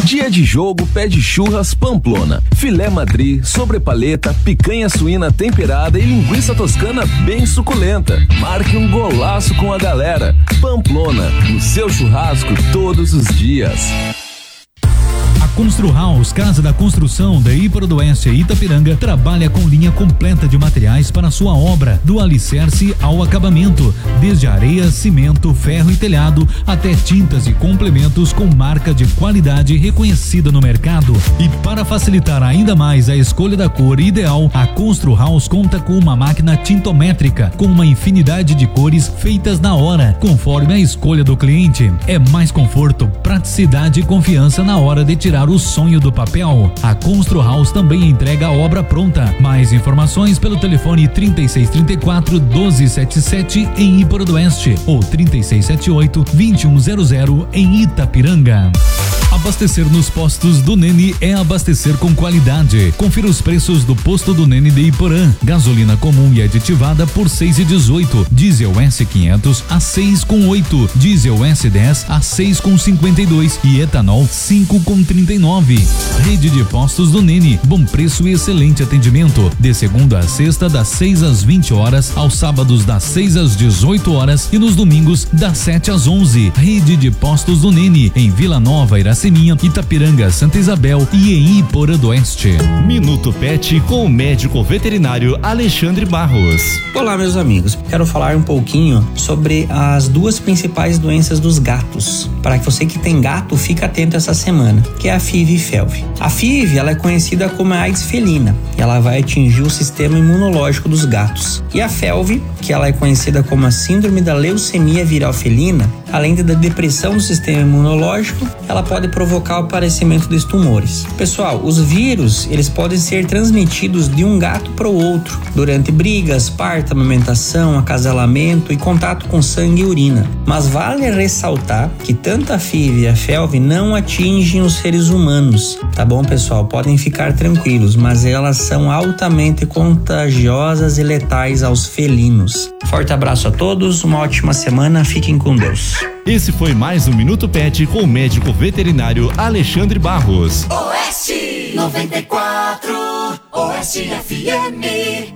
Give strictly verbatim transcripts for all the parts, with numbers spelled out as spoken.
Dia de jogo pede churras Pamplona, filé madri, sobrepaleta, picanha suína temperada e linguiça toscana bem suculenta. Marque um golaço com a galera. Pamplona, o seu churrasco todos os dias. Constru House, Casa da Construção da Íparo do Oeste Itapiranga, trabalha com linha completa de materiais para sua obra, do alicerce ao acabamento, desde areia, cimento, ferro e telhado, até tintas e complementos com marca de qualidade reconhecida no mercado. E para facilitar ainda mais a escolha da cor ideal, a Constru House conta com uma máquina tintométrica, com uma infinidade de cores feitas na hora, conforme a escolha do cliente. É mais conforto, praticidade e confiança na hora de tirar o sonho do papel. A Constru House também entrega a obra pronta. Mais informações pelo telefone trinta e seis, trinta e quatro, doze setenta e sete em Íparo do Oeste ou trinta e seis, setenta e oito, vinte e um zero zero em Itapiranga. Abastecer nos postos do Nene é abastecer com qualidade. Confira os preços do posto do Nene de Iporã. Gasolina comum e aditivada por seis e dezoito. Diesel S quinhentos a seis com oito. Diesel S dez a seis com cinquenta e dois e etanol cinco com trinta e nove. Rede de postos do Nene. Bom preço e excelente atendimento. De segunda a sexta das seis às vinte horas, aos sábados das seis às dezoito horas e nos domingos das sete às onze. Rede de postos do Nene em Vila Nova, Iraceminha, Itapiranga, Santa Isabel e em Iporã do Oeste. Minuto Pet com o médico veterinário Alexandre Barros. Olá, meus amigos. Quero falar um pouquinho sobre as duas principais doenças dos gatos. Para que você que tem gato, fique atento essa semana, que é a F I V e F E L V. A F I V, ela é conhecida como a AIDS felina. E ela vai atingir o sistema imunológico dos gatos. E a F E L V, que ela é conhecida como a síndrome da leucemia viral felina, além da depressão do sistema imunológico, ela pode provocar o aparecimento de tumores. Pessoal, os vírus, eles podem ser transmitidos de um gato para o outro durante brigas, parto, amamentação, acasalamento e contato com sangue e urina. Mas vale ressaltar que tanto a F I V e a F E L V não atingem os seres humanos, tá bom, pessoal? Podem ficar tranquilos, mas elas são altamente contagiosas e letais aos felinos. Forte abraço a todos, uma ótima semana, fiquem com Deus. Esse foi mais um Minuto Pet com o médico veterinário Alexandre Barros. Oeste noventa e quatro, Oeste F M.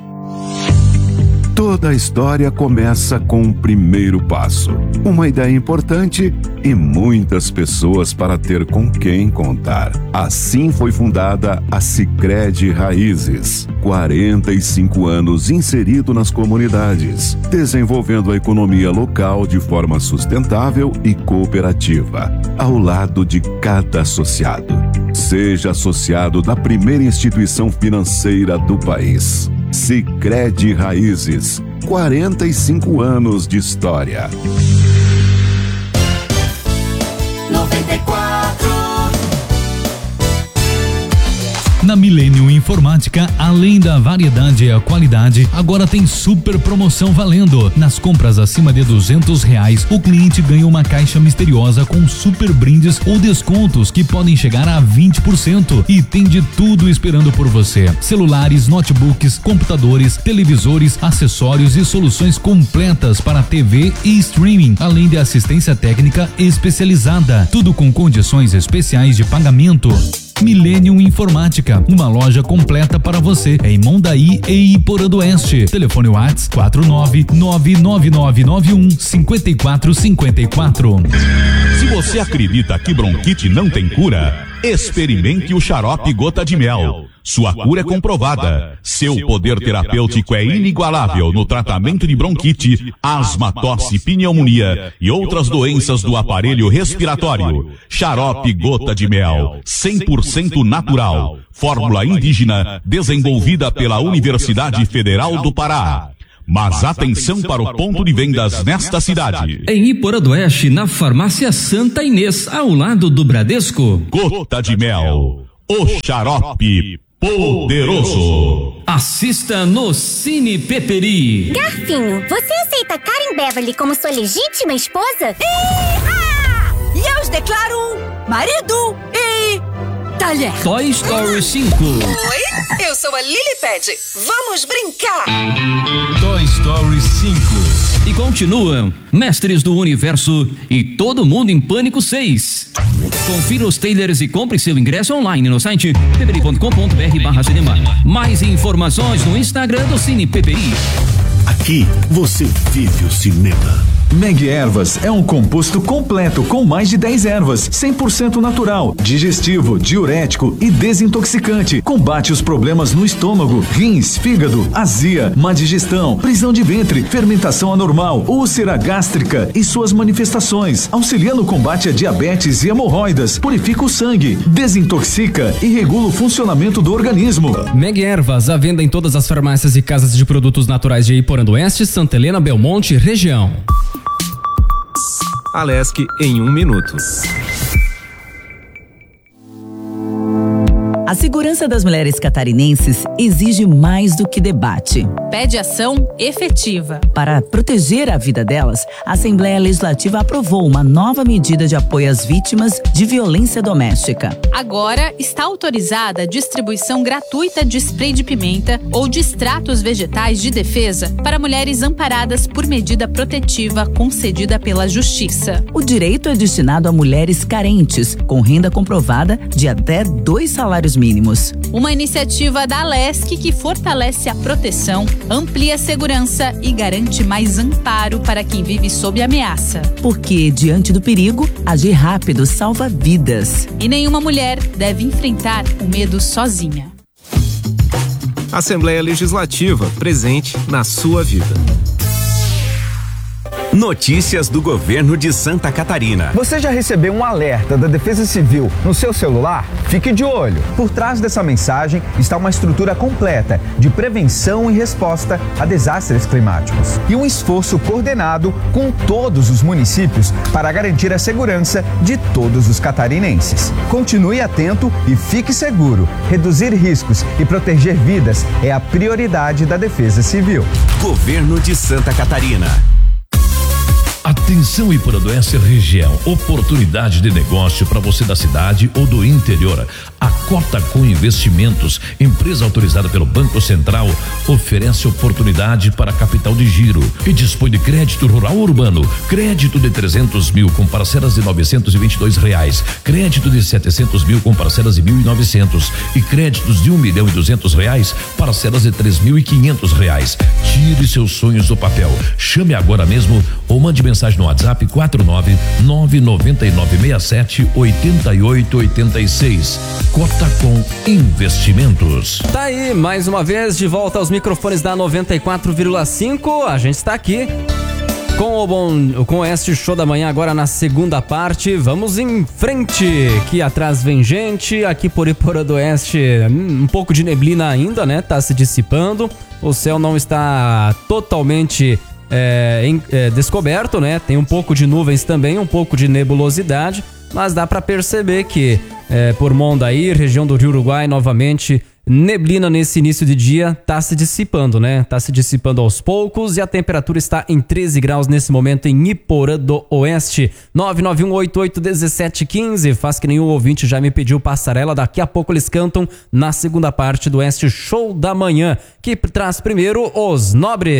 Toda a história começa com um primeiro passo, uma ideia importante e muitas pessoas para ter com quem contar. Assim foi fundada a Sicredi Raízes. quarenta e cinco anos inserido nas comunidades, desenvolvendo a economia local de forma sustentável e cooperativa, ao lado de cada associado. Seja associado da primeira instituição financeira do país. Sicredi Raízes, quarenta e cinco anos de história. noventa e quatro. Na Millennium Informática, além da variedade e a qualidade, agora tem super promoção valendo. Nas compras acima de duzentos reais, o cliente ganha uma caixa misteriosa com super brindes ou descontos que podem chegar a vinte por cento. E tem de tudo esperando por você: celulares, notebooks, computadores, televisores, acessórios e soluções completas para T V e streaming, além de assistência técnica especializada. Tudo com condições especiais de pagamento. Millennium Informática, uma loja completa para você em Mondaí e Iporã do Oeste. Telefone WhatsApp quatro nove nove nove nove nove um cinco quatro cinco quatro. Se você acredita que bronquite não tem cura, experimente o xarope Gota de Mel. Sua cura é comprovada. Seu poder terapêutico é inigualável no tratamento de bronquite, asma, tosse, pneumonia e outras doenças do aparelho respiratório. Xarope Gota de Mel, cem por cento natural. Fórmula indígena desenvolvida pela Universidade Federal do Pará. Mas atenção para o ponto de vendas nesta cidade. Em Iporã do Oeste, na Farmácia Santa Inês, ao lado do Bradesco. Gota de Mel, o xarope poderoso. Assista no Cine Peperi. Garfinho, você aceita Karen Beverly como sua legítima esposa? E eu os declaro marido e talher. Toy Story cinco. Oi, eu sou a Lily Pad. Vamos brincar. Toy Story cinco. E continuam Mestres do Universo e Todo Mundo em Pânico seis. Confira os trailers e compre seu ingresso online no site p p i ponto com ponto b r barra cinema. Mais informações no Instagram do Cine P P I. Aqui você vive o cinema. Meg Ervas é um composto completo com mais de dez ervas, cem por cento natural, digestivo, diurético e desintoxicante. Combate os problemas no estômago, rins, fígado, azia, má digestão, prisão de ventre, fermentação anormal, úlcera gástrica e suas manifestações. Auxilia no combate a diabetes e hemorroidas, purifica o sangue, desintoxica e regula o funcionamento do organismo. Meg Ervas, à venda em todas as farmácias e casas de produtos naturais de Iporã do Oeste, Santa Helena, Belmonte, região. Alesc em um minuto. A segurança das mulheres catarinenses exige mais do que debate. Pede ação efetiva. Para proteger a vida delas, a Assembleia Legislativa aprovou uma nova medida de apoio às vítimas de violência doméstica. Agora está autorizada a distribuição gratuita de spray de pimenta ou de extratos vegetais de defesa para mulheres amparadas por medida protetiva concedida pela Justiça. O direito é destinado a mulheres carentes, com renda comprovada de até dois salários mínimos. Uma iniciativa da Alesc que fortalece a proteção, amplia a segurança e garante mais amparo para quem vive sob ameaça. Porque, diante do perigo, agir rápido salva vidas. E nenhuma mulher deve enfrentar o medo sozinha. Assembleia Legislativa, presente na sua vida. Notícias do governo de Santa Catarina. Você já recebeu um alerta da Defesa Civil no seu celular? Fique de olho. Por trás dessa mensagem está uma estrutura completa de prevenção e resposta a desastres climáticos e um esforço coordenado com todos os municípios para garantir a segurança de todos os catarinenses. Continue atento e fique seguro. Reduzir riscos e proteger vidas é a prioridade da Defesa Civil. Governo de Santa Catarina. Atenção Iporã do Oeste região, oportunidade de negócio para você da cidade ou do interior. A Cotacom Investimentos, empresa autorizada pelo Banco Central, oferece oportunidade para capital de giro e dispõe de crédito rural urbano, crédito de trezentos mil com parcelas de novecentos e vinte e dois reais, crédito de setecentos mil com parcelas de mil e novecentos e créditos de um milhão e duzentos reais, parcelas de três mil e quinhentos reais. Tire seus sonhos do papel. Chame agora mesmo ou mande mensagem no WhatsApp quatro nove nove nove nove seis sete oito oito oito seis. Cotacom Investimentos. Tá aí, mais uma vez de volta aos microfones da noventa e quatro vírgula cinco. A gente está aqui com o bom, com este show da manhã agora na segunda parte. Vamos em frente, que atrás vem gente. Aqui por Iporã do Oeste, um pouco de neblina ainda, né? Tá se dissipando. O céu não está totalmente É, em, é, descoberto, né? Tem um pouco de nuvens também, um pouco de nebulosidade, mas dá para perceber que é, por Mondaí, região do Rio Uruguai, novamente neblina nesse início de dia, tá se dissipando, né? Tá se dissipando aos poucos e a temperatura está em treze graus nesse momento em Iporã do Oeste. nove nove um oito oito um sete um cinco, faz que nenhum ouvinte já me pediu passarela, daqui a pouco eles cantam na segunda parte do Oeste Show da Manhã, que traz primeiro os nobres.